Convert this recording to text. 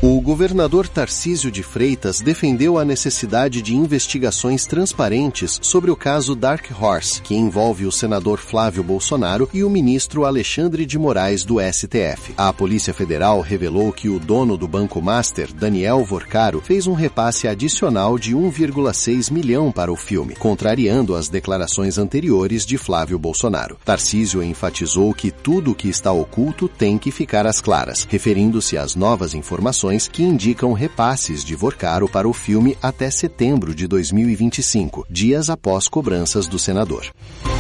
O governador Tarcísio de Freitas defendeu a necessidade de investigações transparentes sobre o caso Dark Horse, que envolve o senador Flávio Bolsonaro e o ministro Alexandre de Moraes do STF. A Polícia Federal revelou que o dono do Banco Master, Daniel Vorcaro, fez um repasse adicional de 1,6 milhão para o filme, contrariando as declarações anteriores de Flávio Bolsonaro. Tarcísio enfatizou que tudo o que está oculto tem que ficar às claras, referindo-se às novas informações que indicam repasses de Vorcaro para o filme até setembro de 2025, dias após cobranças do senador.